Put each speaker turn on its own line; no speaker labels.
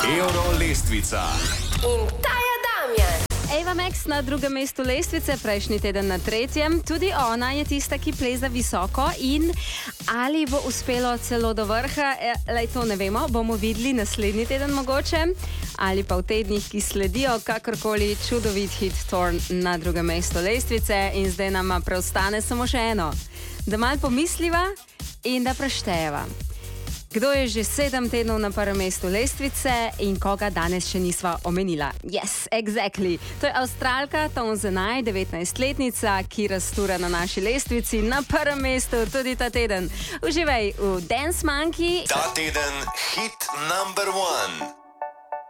Euro lestvica.
In Taja Damjan.
Eva Max na drugem mestu lestvice, prejšnji teden na tretjem. Tudi ona je tista, ki pleza visoko in ali bo uspelo celo do vrha, to ne vemo, bomo videli naslednji teden mogoče. Ali pa v tednih, ki sledijo, kakorkoli čudovit hit Torn na drugem mestu lestvice. In zdaj nama preostane samo še eno, da malo pomisliva in da preštejeva. Kdo je že 7 tednov na prvem mestu lestvice in koga danes še nisva omenila? Yes, exactly. To je Avstralka Tones Zanai, 19-letnica, ki raztura na naši lestvici na prvem mestu tudi ta teden. Uživaj v Dance Monkey.
Ta teden hit number 1.